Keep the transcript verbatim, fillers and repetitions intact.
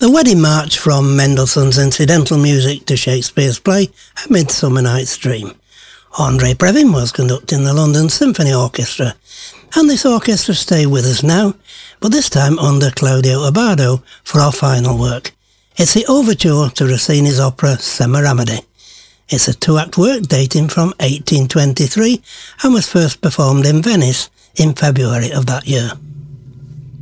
The Wedding March from Mendelssohn's Incidental Music to Shakespeare's play A Midsummer Night's Dream. André Previn was conducting the London Symphony Orchestra, and this orchestra stay with us now, but this time under Claudio Abbado for our final work. It's the overture to Rossini's opera Semiramide. It's a two-act work dating from eighteen twenty-three and was first performed in Venice in February of that year.